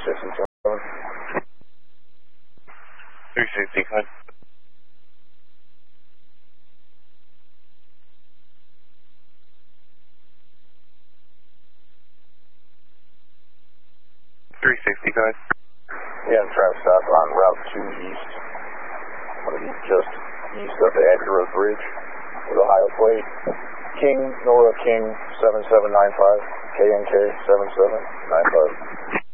360. 360, good. 360, go ahead. Yeah, I'm trying to stop on Route 2 East. I'm going to be just east of the Abbey Road Bridge with Ohio plate. King, Nora King 7795, KNK 7795.